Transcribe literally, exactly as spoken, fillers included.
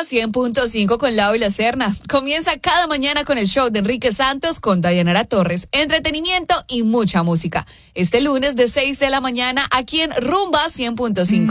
cien punto cinco con Lau y la Serna. Comienza cada mañana con el show de Enrique Santos con Dayanara Torres. Entretenimiento y mucha música. Este lunes de seis de la mañana aquí en Rumba cien punto cinco.